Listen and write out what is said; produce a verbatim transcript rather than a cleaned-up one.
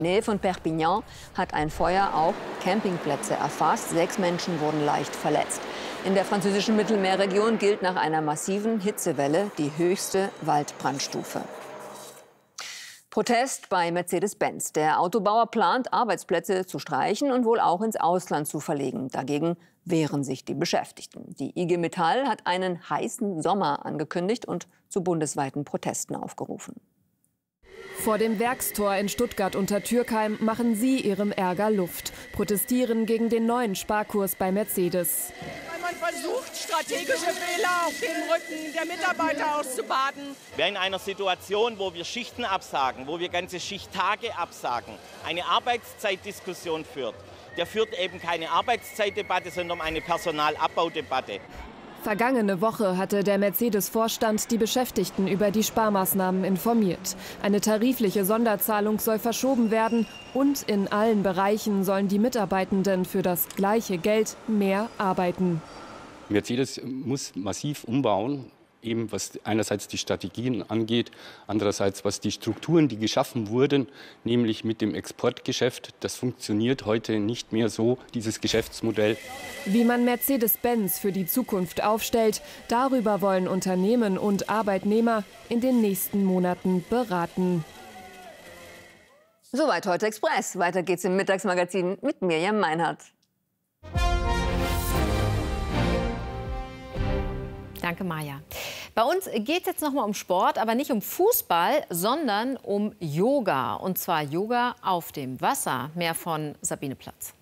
In der Nähe von Perpignan hat ein Feuer auch Campingplätze erfasst. Sechs Menschen wurden leicht verletzt. In der französischen Mittelmeerregion gilt nach einer massiven Hitzewelle die höchste Waldbrandstufe. Protest bei Mercedes-Benz. Der Autobauer plant, Arbeitsplätze zu streichen und wohl auch ins Ausland zu verlegen. Dagegen wehren sich die Beschäftigten. Die I G Metall hat einen heißen Sommer angekündigt und zu bundesweiten Protesten aufgerufen. Vor dem Werkstor in Stuttgart-Untertürkheim machen sie ihrem Ärger Luft, protestieren gegen den neuen Sparkurs bei Mercedes. Weil man versucht, strategische Fehler auf dem Rücken der Mitarbeiter auszubaden. Wir in einer Situation, wo wir Schichten absagen, wo wir ganze Schichttage absagen, eine Arbeitszeitdiskussion führt. Der führt eben keine Arbeitszeitdebatte, sondern eine Personalabbaudebatte. Vergangene Woche hatte der Mercedes-Vorstand die Beschäftigten über die Sparmaßnahmen informiert. Eine tarifliche Sonderzahlung soll verschoben werden und in allen Bereichen sollen die Mitarbeitenden für das gleiche Geld mehr arbeiten. Mercedes muss massiv umbauen, eben was einerseits die Strategien angeht, andererseits was die Strukturen, die geschaffen wurden, nämlich mit dem Exportgeschäft. Das funktioniert heute nicht mehr so, dieses Geschäftsmodell. Wie man Mercedes-Benz für die Zukunft aufstellt, darüber wollen Unternehmen und Arbeitnehmer in den nächsten Monaten beraten. Soweit heute Express. Weiter geht's im Mittagsmagazin mit Mirjam Meinhardt. Danke, Maja. Bei uns geht es jetzt noch mal um Sport, aber nicht um Fußball, sondern um Yoga. Und zwar Yoga auf dem Wasser. Mehr von Sabine Platz.